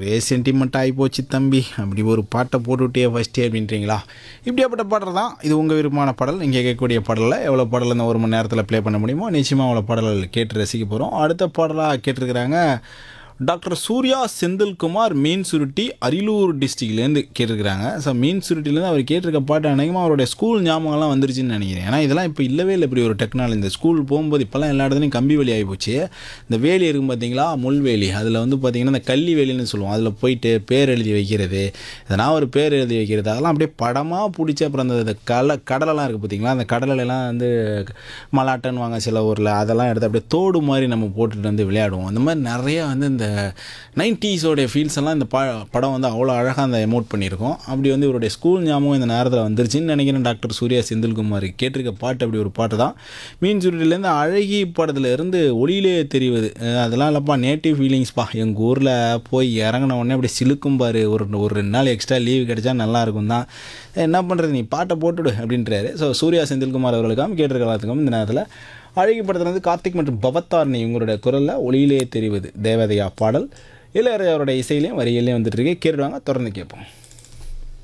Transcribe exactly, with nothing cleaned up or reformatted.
ஒரே சென்டிமெண்ட் ஆகி போச்சு தம்பி, அப்படி ஒரு பாட்டை போட்டுவிட்டே ஃபஸ்ட்டே அப்படின்றீங்களா? இப்படியாப்பட்ட பாடல் தான் இது. உங்கள் விருப்பமான பாடல். இங்கே கேட்கக்கூடிய பாடலில் எவ்வளோ பாடல் இந்த ஒரு மணி நேரத்தில் ப்ளே பண்ண முடியுமோ நிச்சயமாக அவ்வளோ பாடல்கள் கேட்டு ரசிக்க போகிறோம். அடுத்த பாடலாக கேட்டிருக்கிறாங்க டாக்டர் சூர்யா செந்தில்குமார் மீன் சுருட்டி அரியலூர் டிஸ்ட்ரிக்ட்லேருந்து கேட்டிருக்கிறாங்க. ஸோ மீன் சுருட்டிலேருந்து அவர் கேட்டிருக்க பாட்டு அநேகமாக அவருடைய ஸ்கூல் ஞாபகம்லாம் வந்துருச்சுன்னு நினைக்கிறேன். ஏன்னா இதெல்லாம் இப்போ இல்லவே இல்லை இப்படி ஒரு டெக்னாலஜி. இந்த ஸ்கூல் போகும்போது இப்போல்லாம் எல்லா இடத்துலையும் கம்பி வேலி ஆகி போச்சு. இந்த வேலி இருக்கும் பார்த்தீங்களா, முள்வேலி, அதில் வந்து பார்த்திங்கன்னா இந்த கள்ளி வேலின்னு சொல்லுவோம். அதில் போயிட்டு பேர் எழுதி வைக்கிறது, எதனா ஒரு பேர் எழுதி வைக்கிறது, அதெல்லாம் அப்படியே படமாக பிடிச்சி அப்புறம் அந்த கல கடலெல்லாம் இருக்குது பார்த்தீங்களா, அந்த கடலெல்லாம் வந்து மலாட்டன்னு வாங்க சில ஊரில், அதெல்லாம் எடுத்து அப்படியே தோடு மாதிரி நம்ம போட்டுட்டு வந்து விளையாடுவோம். அந்த மாதிரி நிறையா வந்து இந்த நைன்டீஸோடைய ஃபீல்ஸ் எல்லாம் இந்த ப படம் வந்து அவ்வளோ அழகாக அந்த எமோட் பண்ணியிருக்கோம். அப்படி வந்து இவருடைய ஸ்கூல் ஞாபகம் இந்த நேரத்தில் வந்துருச்சுன்னு நினைக்கிறேன். டாக்டர் சூர்யா செந்தில்குமார் கேட்டிருக்க பாட்டு அப்படி ஒரு பாட்டு தான். மீன் சுருட்டிலேருந்து அழகி படத்தில் இருந்து ஒளியிலே தெரிவது, அதெல்லாம் இல்லைப்பா நேட்டிவ் ஃபீலிங்ஸ்ப்பா. எங்கள் ஊரில் போய் இறங்கின உடனே அப்படி சிலுக்கும் பாரு, ஒரு ஒரு ரெண்டு நாள் எக்ஸ்ட்ரா லீவு கிடைச்சா நல்லாயிருக்கும் தான். என்ன பண்ணுறது, நீ பாட்டை போட்டுவிடு அப்படின்றாரு. ஸோ சூர்யா செந்தில்குமார் அவர்களுக்காகவும் கேட்டிருக்க எல்லாத்துக்கும் இந்த நேரத்தில் அழகி படத்தில் வந்து கார்த்திக் மற்றும் பவத்தாரணி இவங்களுடைய குரலில் ஒளியிலே தெரிவது தேவதையா பாடல் இளையராஜாவோட இசையிலையும் வரியிலையும் வந்துட்டு இருக்கு. கேட்டுவாங்க, தொடர்ந்து கேட்போம்.